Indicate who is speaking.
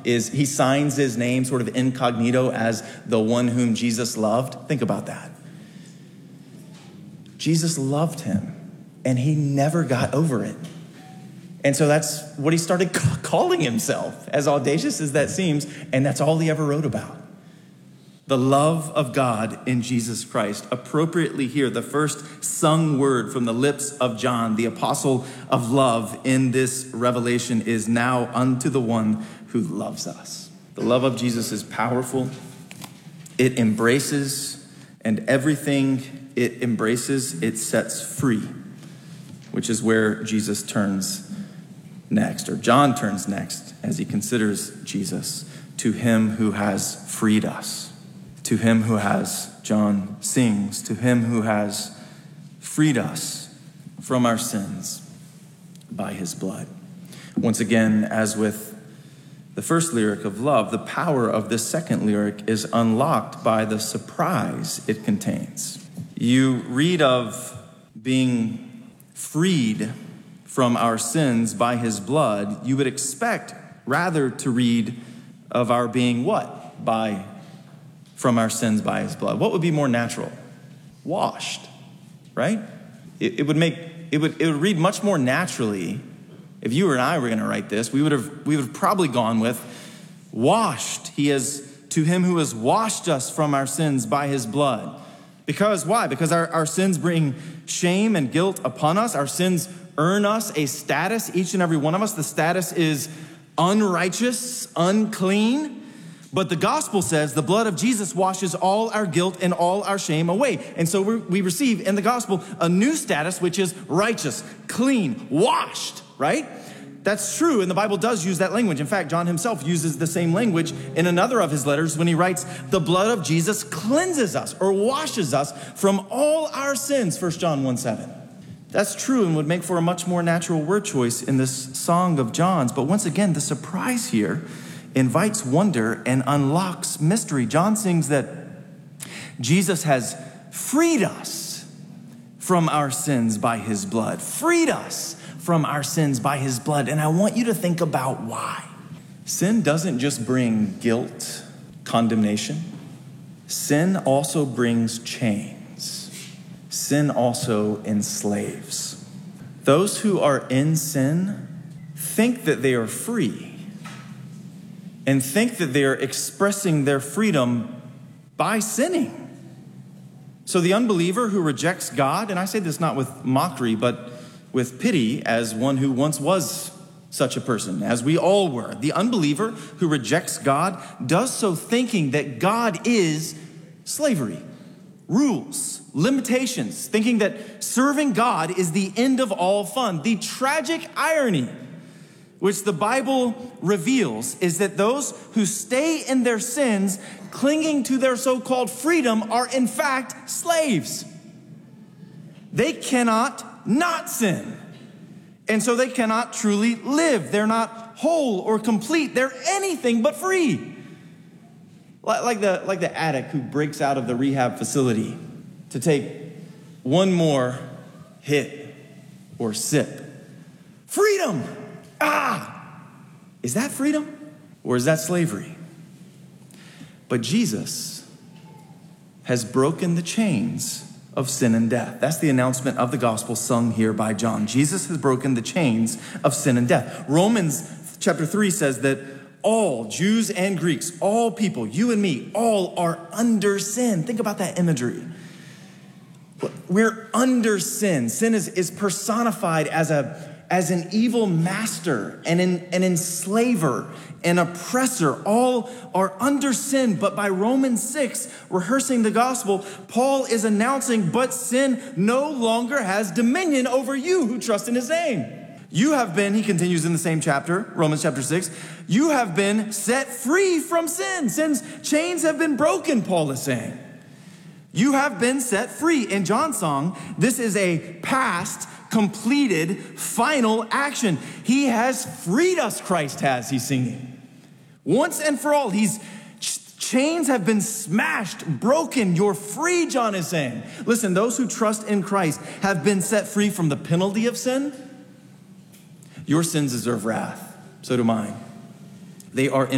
Speaker 1: is he signs his name sort of incognito as the one whom Jesus loved. Think about that. Jesus loved him, and he never got over it. And so that's what he started calling himself, as audacious as that seems, and that's all he ever wrote about. The love of God in Jesus Christ. Appropriately here, the first sung word from the lips of John, the apostle of love in this revelation, is now unto the one who loves us. The love of Jesus is powerful. It embraces, and everything it embraces, it sets free, which is where Jesus turns next, or John turns next as he considers Jesus, to him who has freed us. To him who has, John sings, to him who has freed us from our sins by his blood. Once again, as with the first lyric of love, the power of this second lyric is unlocked by the surprise it contains. You read of being freed from our sins by his blood. You would expect rather to read of our being what? From our sins by his blood. What would be more natural? Washed, right? It would read much more naturally. If you and I were going to write this, we would have probably gone with washed. He is to him who has washed us from our sins by his blood. Because why? Because our sins bring shame and guilt upon us. Our sins earn us a status, each and every one of us. The status is unrighteous, unclean. But the gospel says the blood of Jesus washes all our guilt and all our shame away. And so we receive in the gospel a new status, which is righteous, clean, washed, right? That's true, and the Bible does use that language. In fact, John himself uses the same language in another of his letters when he writes, the blood of Jesus cleanses us or washes us from all our sins, 1 John 1:7. That's true and would make for a much more natural word choice in this song of John's. But once again, the surprise here invites wonder and unlocks mystery. John sings that Jesus has freed us from our sins by his blood. Freed us from our sins by his blood. And I want you to think about why. Sin doesn't just bring guilt, condemnation. Sin also brings chains. Sin also enslaves. Those who are in sin think that they are free, and think that they are expressing their freedom by sinning. So the unbeliever who rejects God, and I say this not with mockery, but with pity, as one who once was such a person, as we all were. The unbeliever who rejects God does so thinking that God is slavery, rules, limitations, thinking that serving God is the end of all fun. The tragic irony which the Bible reveals is that those who stay in their sins, clinging to their so-called freedom, are in fact slaves. They cannot not sin. And so they cannot truly live. They're not whole or complete. They're anything but free. Like the addict who breaks out of the rehab facility to take one more hit or sip. Freedom! Is that freedom or is that slavery? But Jesus has broken the chains of sin and death. That's the announcement of the gospel sung here by John. Jesus has broken the chains of sin and death. Romans chapter 3 says that all, Jews and Greeks, all people, you and me, all are under sin. Think about that imagery. We're under sin. Sin is personified as an evil master and an enslaver, an oppressor. All are under sin. But by Romans 6, rehearsing the gospel, Paul is announcing, but sin no longer has dominion over you who trust in his name. You have been, he continues in the same chapter, Romans chapter 6, you have been set free from sin. Sin's chains have been broken, Paul is saying. You have been set free. In John's song, this is a past, completed, final action. He has freed us, Christ has, he's singing. Once and for all, chains have been smashed, broken. You're free, John is saying. Listen, those who trust in Christ have been set free from the penalty of sin. Your sins deserve wrath. So do mine. They are